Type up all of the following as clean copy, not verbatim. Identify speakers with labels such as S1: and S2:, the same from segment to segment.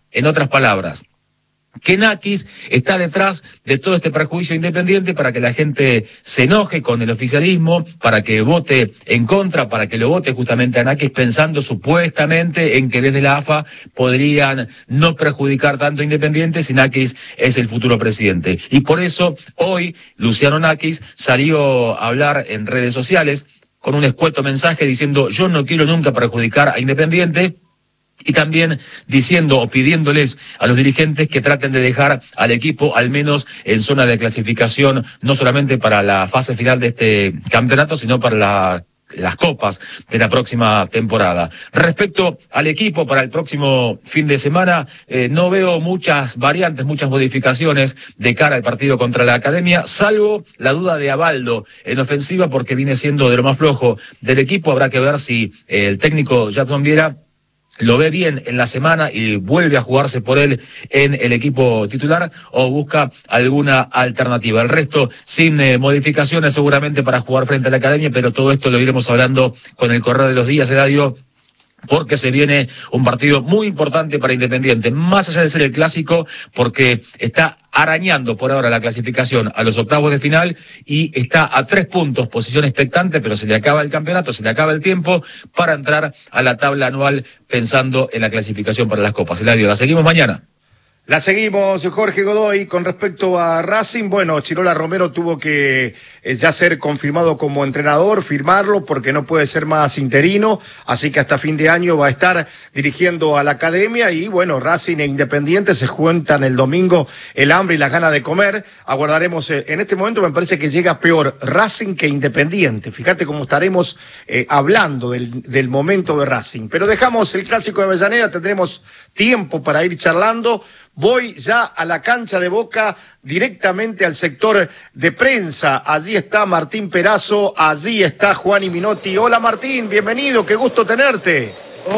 S1: En otras palabras, que Nakis está detrás de todo este perjuicio Independiente para que la gente se enoje con el oficialismo, para que vote en contra, para que lo vote justamente a Nakis pensando supuestamente en que desde la AFA podrían no perjudicar tanto a Independiente si Nakis es el futuro presidente. Y por eso hoy Luciano Nakis salió a hablar en redes sociales con un escueto mensaje diciendo: yo no quiero nunca perjudicar a Independiente. Y también diciendo o pidiéndoles a los dirigentes que traten de dejar al equipo al menos en zona de clasificación, no solamente para la fase final de este campeonato, sino para las copas de la próxima temporada. Respecto al equipo para el próximo fin de semana, no veo muchas variantes, muchas modificaciones de cara al partido contra la Academia, salvo la duda de Abaldo en ofensiva, porque viene siendo de lo más flojo del equipo. Habrá que ver si el técnico Jackson Viera lo ve bien en la semana y vuelve a jugarse por él en el equipo titular o busca alguna alternativa. El resto sin modificaciones seguramente para jugar frente a la Academia, pero todo esto lo iremos hablando con el correr de los días, Eladio, porque se viene un partido muy importante para Independiente, más allá de ser el clásico, porque está arañando por ahora la clasificación a los octavos de final y está a 3 puntos, posición expectante, pero se le acaba el campeonato, se le acaba el tiempo para entrar a la tabla anual pensando en la clasificación para las copas. Eladio, la seguimos mañana.
S2: La seguimos, Jorge Godoy. Con respecto a Racing, bueno, Chirola Romero tuvo que ya ser confirmado como entrenador, firmarlo, porque no puede ser más interino, así que hasta fin de año va a estar dirigiendo a la Academia. Y bueno, Racing e Independiente se juntan el domingo, el hambre y las ganas de comer. Aguardaremos, en este momento me parece que llega peor Racing que Independiente. Fíjate cómo estaremos hablando del momento de Racing. Pero dejamos el clásico de Avellaneda, tendremos tiempo para ir charlando. Voy ya a la cancha de Boca, directamente al sector de prensa. Allí está Martín Perazo, allí está Juani Minotti. Hola Martín, bienvenido, qué gusto tenerte.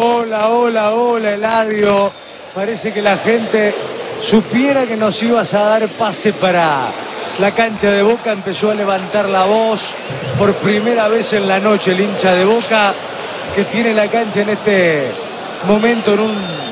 S3: Hola, Eladio. Parece que la gente supiera que nos ibas a dar pase para la cancha de Boca. Empezó a levantar la voz por primera vez en la noche el hincha de Boca, que tiene la cancha en este momento en un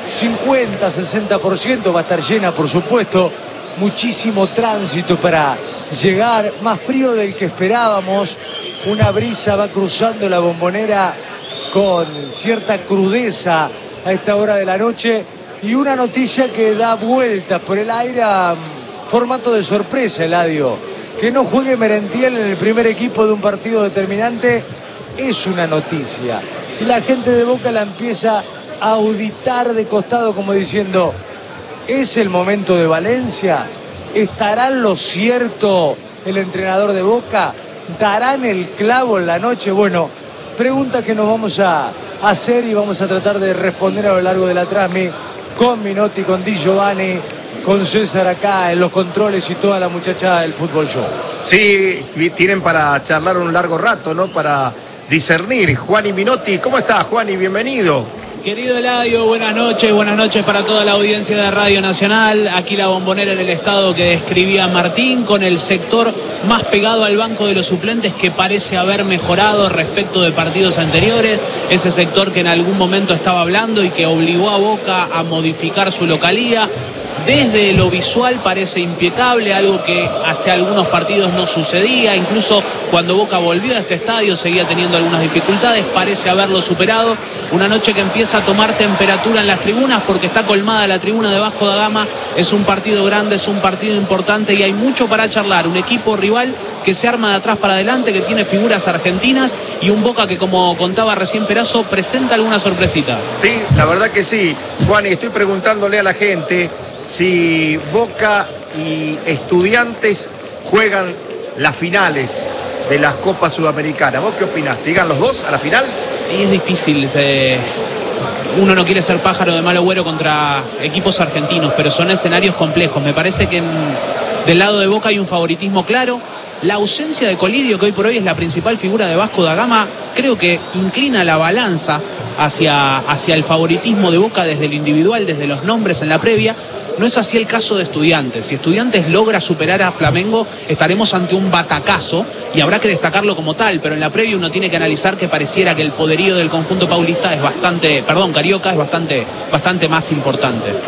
S3: 50-60%, va a estar llena, por supuesto. Muchísimo tránsito para llegar, más frío del que esperábamos. Una brisa va cruzando la Bombonera con cierta crudeza a esta hora de la noche, y una noticia que da vueltas por el aire a formato de sorpresa, Eladio. Que no juegue Merentiel en el primer equipo de un partido determinante es una noticia, y la gente de Boca la empieza a auditar de costado como diciendo: ¿es el momento de Valencia? ¿Estará en lo cierto el entrenador de Boca? ¿Darán el clavo en la noche? Bueno, pregunta que nos vamos a hacer y vamos a tratar de responder a lo largo de la transmisión con Minotti, con Di Giovanni, con César acá en los controles y toda la muchachada del Fútbol Show.
S2: Sí, tienen para charlar un largo rato, ¿no? Para discernir. Juani Minotti, ¿cómo estás, Juani? Bienvenido.
S4: Querido Eladio, buenas noches para toda la audiencia de Radio Nacional. Aquí la Bombonera en el estado que describía Martín, con el sector más pegado al banco de los suplentes, que parece haber mejorado respecto de partidos anteriores. Ese sector que en algún momento estaba hablando y que obligó a Boca a modificar su localía. Desde lo visual parece impecable, algo que hace algunos partidos no sucedía. Incluso cuando Boca volvió a este estadio seguía teniendo algunas dificultades, parece haberlo superado. Una noche que empieza a tomar temperatura en las tribunas, porque está colmada la tribuna de Vasco da Gama. Es un partido grande, es un partido importante y hay mucho para charlar. Un equipo rival que se arma de atrás para adelante, que tiene figuras argentinas, y un Boca que, como contaba recién Perazo, presenta alguna sorpresita.
S2: Sí, la verdad que sí. Juan, y estoy preguntándole a la gente si Boca y Estudiantes juegan las finales de las Copas Sudamericanas. ¿Vos qué opinás? ¿Llegan los dos a la final?
S4: Y es difícil. Uno no quiere ser pájaro de mal agüero contra equipos argentinos, pero son escenarios complejos. Me parece que del lado de Boca hay un favoritismo claro. La ausencia de Colidio, que hoy por hoy es la principal figura de Vasco da Gama, creo que inclina la balanza hacia el favoritismo de Boca desde lo individual, desde los nombres en la previa. No es así el caso de Estudiantes. Si Estudiantes logra superar a Flamengo, estaremos ante un batacazo y habrá que destacarlo como tal, pero en la previa uno tiene que analizar que pareciera que el poderío del conjunto paulista carioca es bastante más importante.